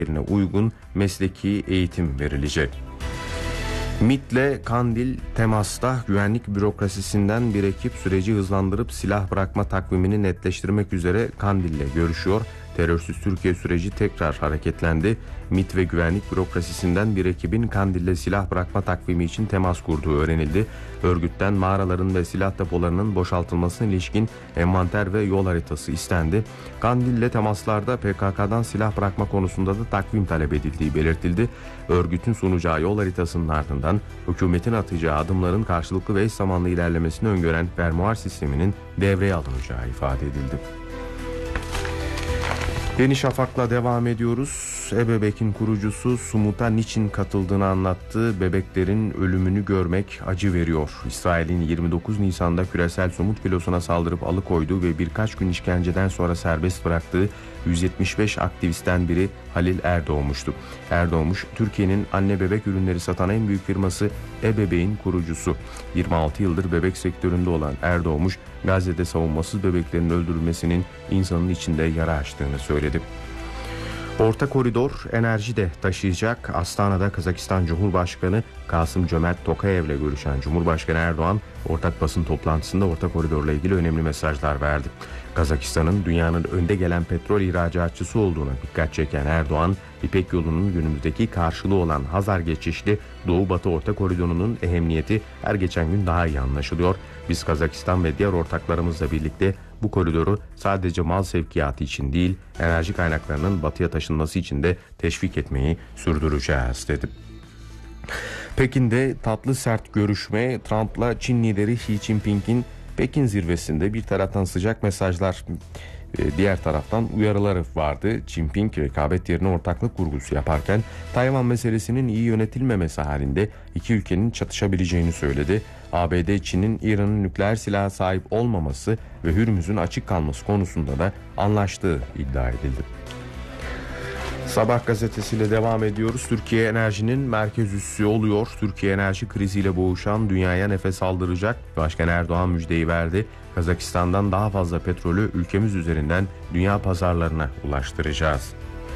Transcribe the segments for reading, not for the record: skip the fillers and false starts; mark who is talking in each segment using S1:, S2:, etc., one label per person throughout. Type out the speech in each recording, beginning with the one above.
S1: uygun mesleki eğitim verilecek. MİT'le Kandil temasta, güvenlik bürokrasisinden bir ekip süreci hızlandırıp silah bırakma takvimini netleştirmek üzere Kandil'le görüşüyor. Terörsüz Türkiye süreci tekrar hareketlendi. MİT ve güvenlik bürokrasisinden bir ekibin Kandil'le silah bırakma takvimi için temas kurduğu öğrenildi. Örgütten mağaraların ve silah depolarının boşaltılmasına ilişkin envanter ve yol haritası istendi. Kandil'le temaslarda PKK'dan silah bırakma konusunda da takvim talep edildiği belirtildi. Örgütün sunacağı yol haritasının ardından hükümetin atacağı adımların karşılıklı ve eş zamanlı ilerlemesini öngören fermuar sisteminin devreye alınacağı ifade edildi. Yeni Şafak'la devam ediyoruz. Ebebek'in kurucusu Sumut'a niçin katıldığını anlattı. Bebeklerin ölümünü görmek acı veriyor. İsrail'in 29 Nisan'da küresel somut filosuna saldırıp alıkoyduğu ve birkaç gün işkenceden sonra serbest bıraktığı 175 aktivistten biri Halil Erdoğmuş'tu. Erdoğmuş, Türkiye'nin anne bebek ürünleri satan en büyük firması Ebebek'in kurucusu. 26 yıldır bebek sektöründe olan Erdoğmuş, Gazze'de savunmasız bebeklerin öldürülmesinin insanın içinde yara açtığını söyledi. Orta koridor enerji de taşıyacak. Astana'da Kazakistan Cumhurbaşkanı Kasım-Cömert Tokayev'le görüşen Cumhurbaşkanı Erdoğan, ortak basın toplantısında orta koridorla ilgili önemli mesajlar verdi. Kazakistan'ın dünyanın önde gelen petrol ihracatçısı olduğuna dikkat çeken Erdoğan, İpek yolunun günümüzdeki karşılığı olan Hazar geçişli Doğu-Batı Orta Koridoru'nun ehemmiyeti her geçen gün daha iyi anlaşılıyor. Biz Kazakistan ve diğer ortaklarımızla birlikte bu koridoru sadece mal sevkiyatı için değil, enerji kaynaklarının batıya taşınması için de teşvik etmeyi sürdüreceğiz dedi. Pekin'de tatlı sert görüşme, Trump'la Çin lideri Xi Jinping'in Pekin zirvesinde bir taraftan sıcak mesajlar, diğer taraftan uyarıları vardı. Jinping rekabet yerine ortaklık vurgusu yaparken Tayvan meselesinin iyi yönetilmemesi halinde iki ülkenin çatışabileceğini söyledi. ABD, Çin'in İran'ın nükleer silaha sahip olmaması ve Hürmüz'ün açık kalması konusunda da anlaştığı iddia edildi. Sabah gazetesiyle devam ediyoruz. Türkiye enerjinin merkez üssü oluyor. Türkiye enerji kriziyle boğuşan dünyaya nefes aldıracak. Başkan Erdoğan müjdeyi verdi. Kazakistan'dan daha fazla petrolü ülkemiz üzerinden dünya pazarlarına ulaştıracağız.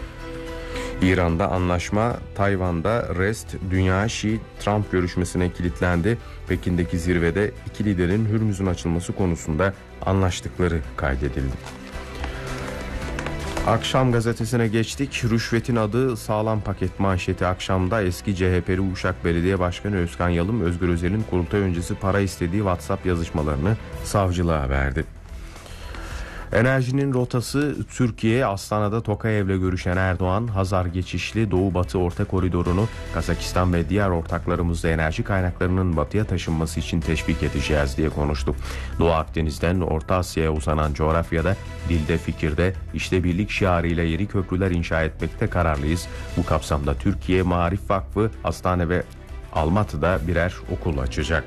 S1: İran'da anlaşma, Tayvan'da rest, dünya Şii-Trump görüşmesine kilitlendi. Pekin'deki zirvede iki liderin Hürmüz'ün açılması konusunda anlaştıkları kaydedildi. Akşam gazetesine geçtik. Rüşvetin adı sağlam paket manşeti akşamda. Eski CHP'li Uşak Belediye Başkanı Özkan Yalım, Özgür Özel'in kurultay öncesi para istediği WhatsApp yazışmalarını savcılığa verdi. Enerjinin rotası Türkiye. Astana'da Tokayev'le görüşen Erdoğan, Hazar geçişli Doğu-Batı Orta Koridorunu Kazakistan ve diğer ortaklarımızla enerji kaynaklarının batıya taşınması için teşvik edeceğiz diye konuştu. Doğu Akdeniz'den Orta Asya'ya uzanan coğrafyada dilde, fikirde, işte birlik şiarıyla yeni köprüler inşa etmekte kararlıyız. Bu kapsamda Türkiye Maarif Vakfı, Hastane ve Almatı'da birer okul açacak.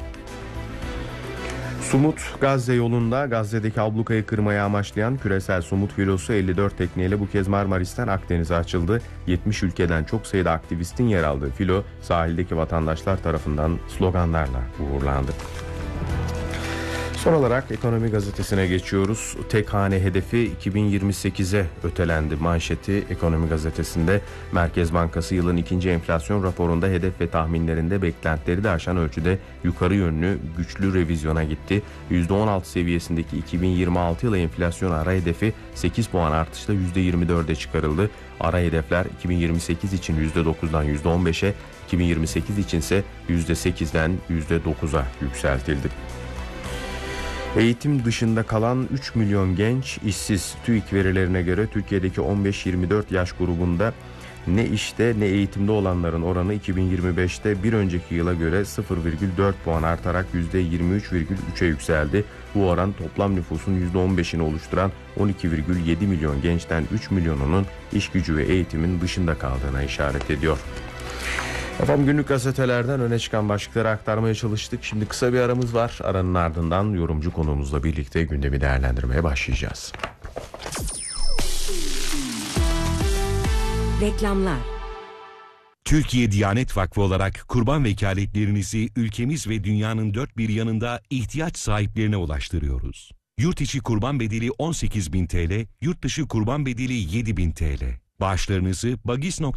S1: Sumut Gazze yolunda, Gazze'deki ablukayı kırmaya amaçlayan küresel Sumut filosu 54 tekneyle bu kez Marmaris'ten Akdeniz'e açıldı. 70 ülkeden çok sayıda aktivistin yer aldığı filo sahildeki vatandaşlar tarafından sloganlarla uğurlandı. Son olarak Ekonomi Gazetesi'ne geçiyoruz. Tek hane hedefi 2028'e ötelendi manşeti Ekonomi Gazetesi'nde. Merkez Bankası yılın ikinci enflasyon raporunda hedef ve tahminlerinde beklentileri de aşan ölçüde yukarı yönlü güçlü revizyona gitti. %16 seviyesindeki 2026 yılı enflasyon ara hedefi 8 puan artışla %24'e çıkarıldı. Ara hedefler 2028 için %9'dan %15'e, 2028 içinse %8'den %9'a yükseltildi. Eğitim dışında kalan 3 milyon genç işsiz. TÜİK verilerine göre Türkiye'deki 15-24 yaş grubunda ne işte ne eğitimde olanların oranı 2025'te bir önceki yıla göre 0,4 puan artarak %23,3'e yükseldi. Bu oran toplam nüfusun %15'ini oluşturan 12,7 milyon gençten 3 milyonunun iş gücü ve eğitimin dışında kaldığına işaret ediyor. Efendim, günlük gazetelerden öne çıkan başlıkları aktarmaya çalıştık. Şimdi kısa bir aramız var. Aranın ardından yorumcu konuğumuzla birlikte gündemi değerlendirmeye başlayacağız.
S2: Reklamlar.
S3: Türkiye Diyanet Vakfı olarak kurban vekaletlerinizi ülkemiz ve dünyanın dört bir yanında ihtiyaç sahiplerine ulaştırıyoruz. Yurt içi kurban bedeli 18.000 TL, yurt dışı kurban bedeli 7.000 TL. Bağışlarınızı bagis.